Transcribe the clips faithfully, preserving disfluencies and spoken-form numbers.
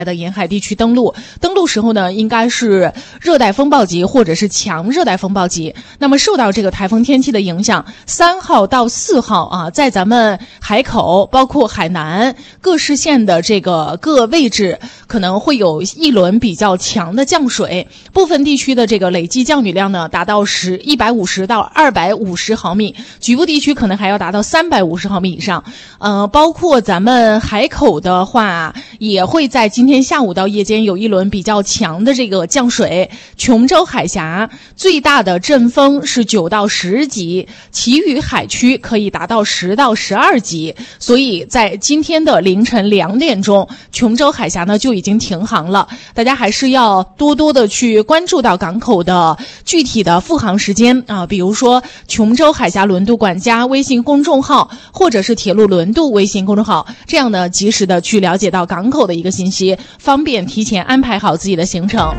的沿海地区登陆，登陆时候呢，应该是热带风暴级或者是强热带风暴级。那么受到这个台风天气的影响，三号到四号啊，在咱们海口，包括海南各市县的这个各位置，可能会有一轮比较强的降水，部分地区的这个累计降雨量呢，达到十一百五十到二百五十毫米，局部地区可能还要达到三百五十毫米以上。呃，包括咱们海口的话，也会在今天。今天下午到夜间有一轮比较强的这个降水，琼州海峡最大的阵风是九到十级，其余海区可以达到十到十二级。所以在今天的凌晨两点钟，琼州海峡呢就已经停航了。大家还是要多多的去关注到港口的具体的复航时间啊，比如说琼州海峡轮渡管家微信公众号，或者是铁路轮渡微信公众号，这样呢及时的去了解到港口的一个信息。方便提前安排好自己的行程。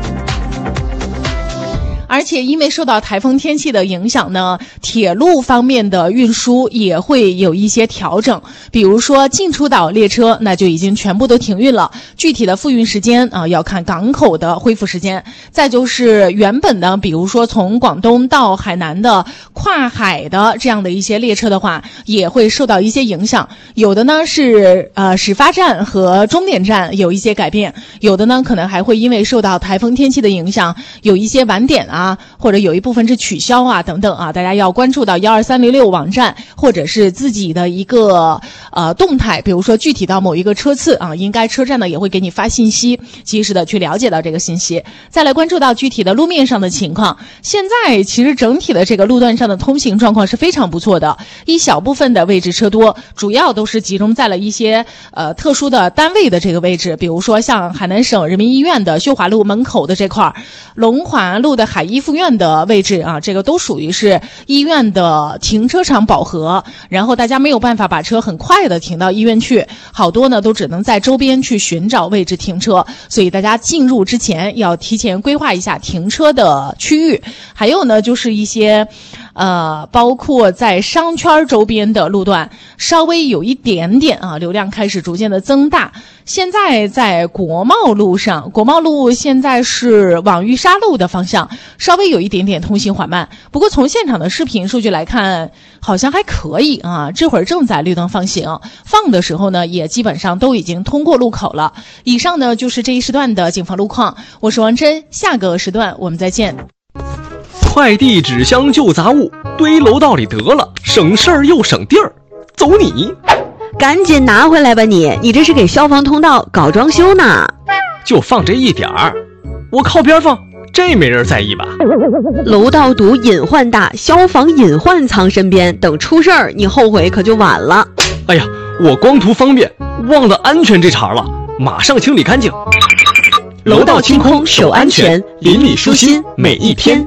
而且因为受到台风天气的影响呢，铁路方面的运输也会有一些调整，比如说进出岛列车那就已经全部都停运了，具体的复运时间啊要看港口的恢复时间。再就是原本的比如说从广东到海南的跨海的这样的一些列车的话，也会受到一些影响，有的呢是呃始发站和终点站有一些改变，有的呢可能还会因为受到台风天气的影响有一些晚点啊，或者有一部分是取消啊等等啊，大家要关注到一二三零六网站或者是自己的一个呃动态，比如说具体到某一个车次啊，应该车站呢也会给你发信息，及时的去了解到这个信息。再来关注到具体的路面上的情况，现在其实整体的这个路段上的通行状况是非常不错的，一小部分的位置车多，主要都是集中在了一些呃特殊的单位的这个位置，比如说像海南省人民医院的修华路门口的这块，龙华路的海医附院的位置啊，这个都属于是医院的停车场饱和，然后大家没有办法把车很快的停到医院去，好多呢都只能在周边去寻找位置停车，所以大家进入之前要提前规划一下停车的区域。还有呢就是一些呃，包括在商圈周边的路段稍微有一点点啊流量开始逐渐的增大。现在在国贸路上，国贸路现在是往玉沙路的方向稍微有一点点通行缓慢，不过从现场的视频数据来看好像还可以啊，这会儿正在绿灯放行，放的时候呢也基本上都已经通过路口了。以上呢就是这一时段的警方路况，我是王真，下个时段我们再见。 快递纸箱旧杂物堆楼道里得了，省事儿又省地儿，走你！ 赶紧拿回来吧你，你这是给消防通道搞装修呢。 就放这一点儿，我靠边放，这没人在意吧？ 楼道堵隐患大，消防隐患藏身边，等出事儿你后悔可就晚了。 哎呀，我光图方便忘了安全这茬了，马上清理干净。 楼道清空守安全，邻里舒心每一天。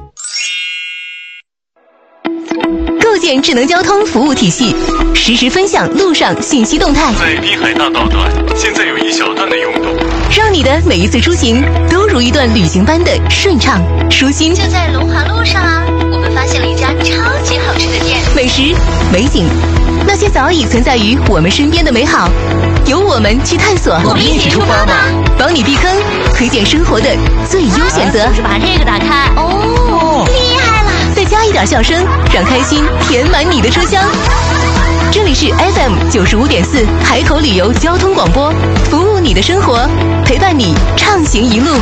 构建智能交通服务体系，实时分享路上信息动态。 在滨海大道段，现在有一小段的拥堵， 让你的每一次出行都如一段旅行般的顺畅舒心。 就在龙华路上啊，我们发现了一家超级好吃的店， 美食、美景，那些早已存在于我们身边的美好，由我们去探索。 我们一起出发吧， 帮你避坑，推荐生活的最优选择。 就是把这个打开，哦，厉害了！ 再加一点笑声，让开心填满你的车厢。这里是 F M 九十五点四海口旅游交通广播，服务你的生活，陪伴你畅行一路。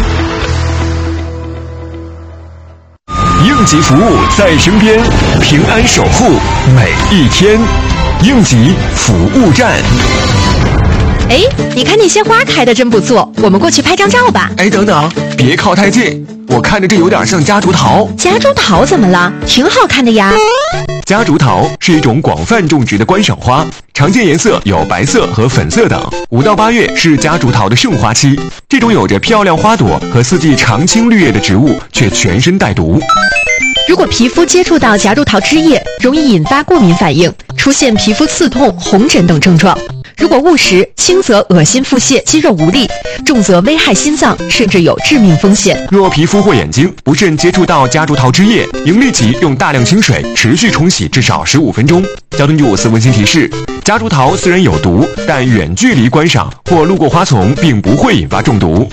应急服务在身边，平安守护每一天。应急服务站。 哎，你看那些花开的真不错，我们过去拍张照吧。 哎，等等，别靠太近，我看着这有点像夹竹桃。 夹竹桃怎么了？挺好看的呀。 夹竹桃是一种广泛种植的观赏花，常见颜色有白色和粉色等。五到八月是夹竹桃的盛花期，这种有着漂亮花朵和四季常青绿叶的植物却全身带毒。 如果皮肤接触到夹竹桃枝叶，容易引发过敏反应，出现皮肤刺痛、红疹等症状。 如果误食，轻则恶心腹泻、肌肉无力，重则危害心脏，甚至有致命风险。 若皮肤或眼睛不慎接触到夹竹桃汁液，应立即用大量清水持续冲洗至少十五分钟。交通九五四温馨提示：夹竹桃虽然有毒，但远距离观赏或路过花丛并不会引发中毒。